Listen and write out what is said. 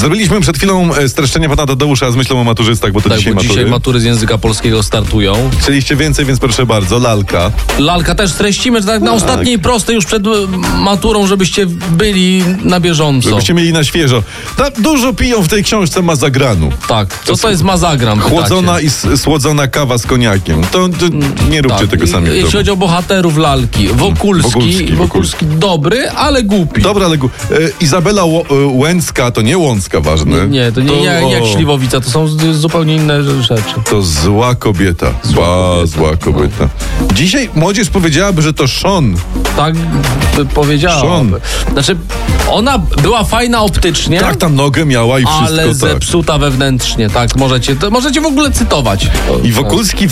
Zrobiliśmy przed chwilą streszczenie pana Tadeusza z myślą o maturzystach, bo to Tak, dzisiaj bo matury. dzisiaj matury z języka polskiego startują. Chcieliście więcej, więc proszę bardzo, lalka. Lalka też streścimy, że tak na ostatniej prostej już przed maturą, żebyście byli na bieżąco. Żebyście mieli na świeżo. Dużo piją w tej książce mazagranu. Tak, co to jest mazagram? Chłodzona i słodzona kawa z koniakiem. To nie róbcie tego sami w Jeśli domu. chodzi o bohaterów lalki, Wokulski dobry, ale głupi. Dobra, ale Izabela Łęcka to nie Łącka, ważne. Nie, to nie jak Śliwowica, to są zupełnie inne rzeczy. To zła kobieta. Zła kobieta. Dzisiaj młodzież powiedziałaby, że to Sean. Tak powiedziała. Sean. Znaczy, ona była fajna optycznie. Tak, tam nogę miała i wszystko. Ale zepsuta wewnętrznie, tak. Możecie w ogóle cytować. I Wokulski